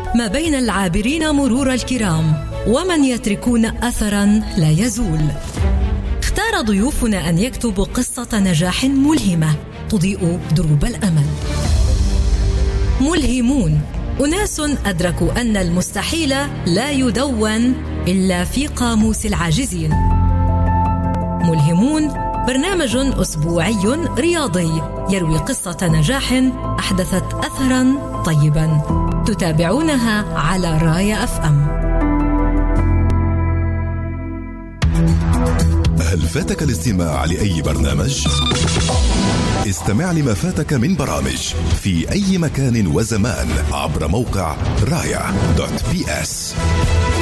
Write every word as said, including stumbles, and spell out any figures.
ما بين العابرين مرور الكرام ومن يتركون أثراً لا يزول. اختار ضيوفنا أن يكتبوا قصة نجاح ملهمة تضيء دروب الأمل. ملهمون، أناس أدركوا أن المستحيل لا يدون إلا في قاموس العاجزين. ملهمون برنامج أسبوعي رياضي يروي قصة نجاح أحدثت أثراً طيباً، تتابعونها على رايا أف أم. هل فاتك الاستماع لأي برنامج؟ استمع لما فاتك من برامج في أي مكان وزمان عبر موقع رايا دوت بي اس.